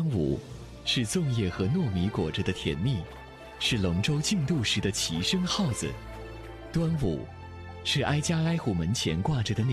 端午是粽叶和糯米裹着的甜蜜，是龙舟竞渡时的齐声号子；端午是挨家挨户门前挂着的